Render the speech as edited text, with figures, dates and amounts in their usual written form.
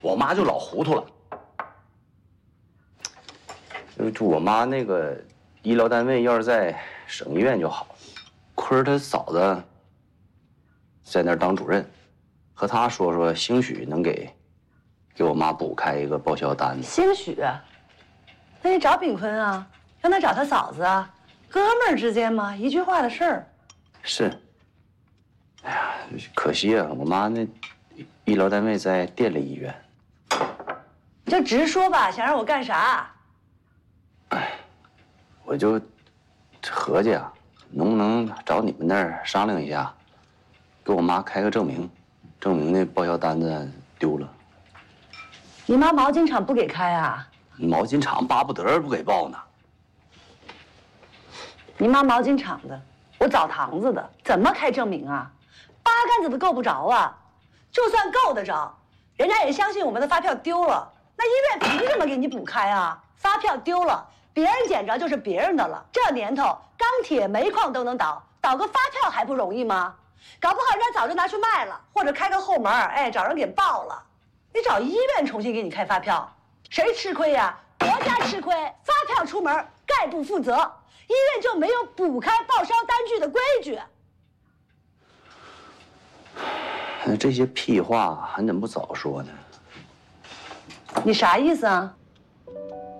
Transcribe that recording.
我妈就老糊涂了。就我妈那个医疗单位要是在省医院就好，坤儿他嫂子在那儿当主任，和他说说，兴许能给我妈补开一个报销单子。 兴许？那你找炳坤啊，让他找他嫂子啊，哥们儿之间嘛，一句话的事儿。 是。哎呀，可惜啊，我妈那医疗单位在电力医院。 你就直说吧，想让我干啥？ 哎，我就合计啊，能不能找你们那儿商量一下，给我妈开个证明，证明那报销单子丢了。 你妈毛巾厂不给开啊？ 毛巾厂巴不得不给报呢。 你妈毛巾厂的，我澡堂子的，怎么开证明啊？八竿子都够不着啊！就算够得着，人家也相信我们的发票丢了，那医院凭什么给你补开啊？发票丢了，别人捡着就是别人的了。这年头，钢铁、煤矿都能倒，倒个发票还不容易吗？搞不好人家早就拿去卖了，或者开个后门，哎，找人给报了。你找医院重新给你开发票，谁吃亏呀？国家吃亏，发票出门概不负责，医院就没有补开报销单据的规矩。 那这些屁话，你怎么不早说呢？ 你啥意思啊？